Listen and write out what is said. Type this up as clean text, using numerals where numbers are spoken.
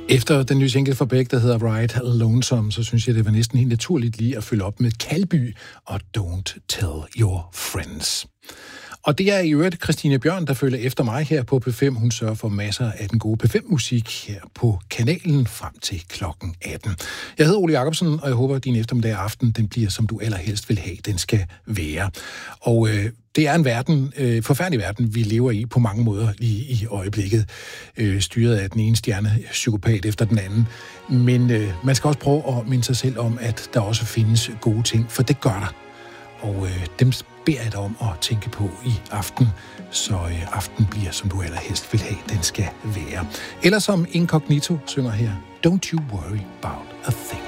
Efter den nye single fra Beck, der hedder Ride Lonesome, så synes jeg, det var næsten helt naturligt lige at følge op med Kalby og Don't Tell Your Friends. Og det er i øvrigt Christine Bjørn, der følger efter mig her på P5. Hun sørger for masser af den gode P5-musik her på kanalen frem til klokken 18. Jeg hedder Ole Jacobsen, og jeg håber, at din eftermiddag aften den bliver, som du allerhelst vil have, den skal være. Og det er en forfærdelig verden, vi lever i på mange måder lige i øjeblikket. Styret af den ene stjerne psykopat efter den anden. Men man skal også prøve at minde sig selv om, at der også findes gode ting, for det gør der. Og dem beder jeg dig om at tænke på i aften, så aften bliver, som du allerhelst vil have, den skal være. Eller som Incognito synger her, Don't you worry about a thing.